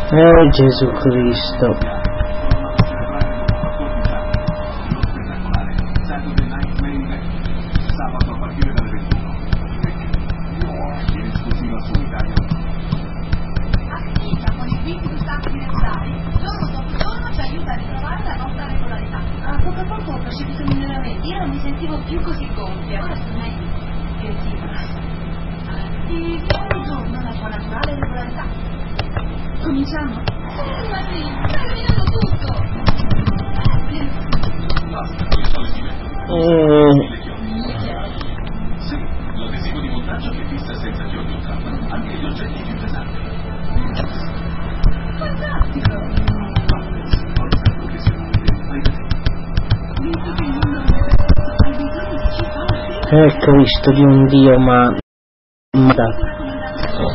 Gesù Cristo. Io non mi sentivo più così gonfia. Ora sono meglio. Che sì. Un giorno la sua naturale regolarità. Cominciamo? Ma sì, stai rovinando tutto. Sì, l'adesivo di montaggio che fissa senza chiodi o trappa anche gli oggetti più pesanti. Fantastico. Forza professionale. Visto che il mondo hai bisogno di cifare. Cristo di un Dio, ma